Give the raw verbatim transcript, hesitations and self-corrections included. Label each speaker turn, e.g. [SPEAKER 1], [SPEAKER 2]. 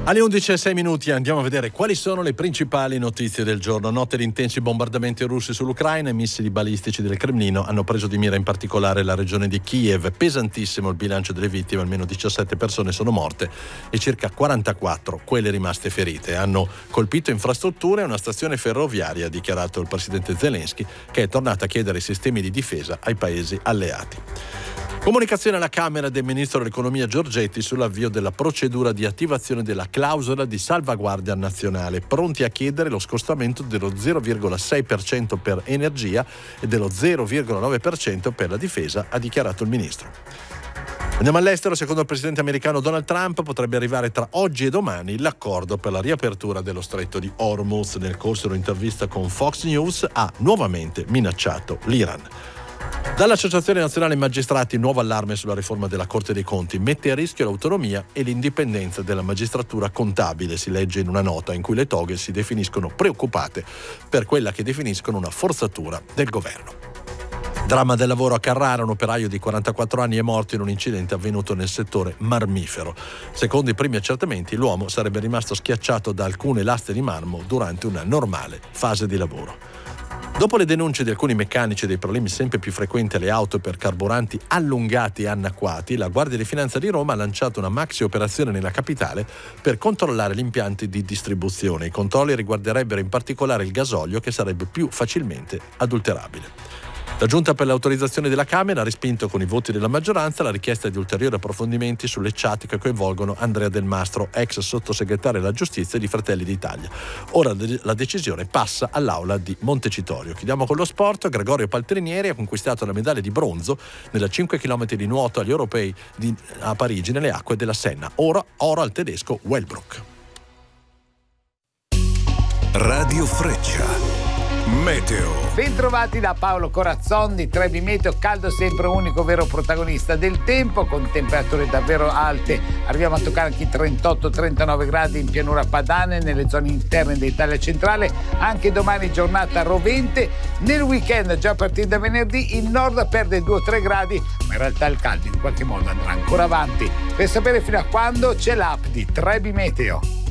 [SPEAKER 1] Alle undici e sei minuti andiamo a vedere quali sono le principali notizie del giorno. Notte di intensi bombardamenti russi sull'Ucraina e missili balistici del Cremlino hanno preso di mira in particolare la regione di Kiev. Pesantissimo il bilancio delle vittime, almeno diciassette persone sono morte e circa quarantaquattro quelle rimaste ferite. Hanno colpito infrastrutture e una stazione ferroviaria, ha dichiarato il presidente Zelensky, che è tornato a chiedere sistemi di difesa ai paesi alleati. Comunicazione alla Camera del Ministro dell'Economia Giorgetti sull'avvio della procedura di attivazione della clausola di salvaguardia nazionale, pronti a chiedere lo scostamento dello zero virgola sei per cento per energia e dello zero virgola nove per cento per la difesa, ha dichiarato il Ministro. Andiamo all'estero. Secondo il presidente americano Donald Trump potrebbe arrivare tra oggi e domani l'accordo per la riapertura dello stretto di Hormuz. Nel corso di un'intervista con Fox News ha nuovamente minacciato l'Iran. Dall'Associazione Nazionale Magistrati, nuovo allarme sulla riforma della Corte dei Conti, mette a rischio l'autonomia e l'indipendenza della magistratura contabile, si legge in una nota in cui le toghe si definiscono preoccupate per quella che definiscono una forzatura del governo. Dramma del lavoro a Carrara, un operaio di quarantaquattro anni è morto in un incidente avvenuto nel settore marmifero. Secondo i primi accertamenti, l'uomo sarebbe rimasto schiacciato da alcune lastre di marmo durante una normale fase di lavoro. Dopo le denunce di alcuni meccanici dei problemi sempre più frequenti alle auto per carburanti allungati e annacquati, la Guardia di Finanza di Roma ha lanciato una maxi operazione nella capitale per controllare gli impianti di distribuzione. I controlli riguarderebbero in particolare il gasolio, che sarebbe più facilmente adulterabile. La Giunta per l'autorizzazione della Camera ha respinto con i voti della maggioranza la richiesta di ulteriori approfondimenti sulle chat che coinvolgono Andrea Del Mastro, ex sottosegretario alla giustizia di Fratelli d'Italia. Ora la decisione passa all'Aula di Montecitorio. Chiudiamo con lo sport. Gregorio Paltrinieri ha conquistato la medaglia di bronzo nella cinque chilometri di nuoto agli europei di, a Parigi nelle acque della Senna. Ora oro al tedesco Wellbrook.
[SPEAKER 2] Radio Freccia. Meteo.
[SPEAKER 3] Bentrovati da Paolo Corazzon di Trebi Meteo. Caldo sempre unico vero protagonista del tempo, con temperature davvero alte. Arriviamo a toccare anche i trentotto trentanove gradi in pianura padane, nelle zone interne dell'Italia centrale. Anche domani giornata rovente. Nel weekend, già a partire da venerdì, il nord perde due o tre gradi, ma in realtà il caldo in qualche modo andrà ancora avanti. Per sapere fino a quando, c'è l'app di Trebi Meteo.